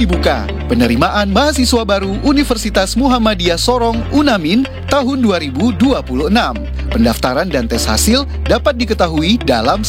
dibuka. Penerimaan mahasiswa baru Universitas Muhammadiyah Sorong UNAMIN tahun 2026. Pendaftaran dan tes hasil dapat diketahui dalam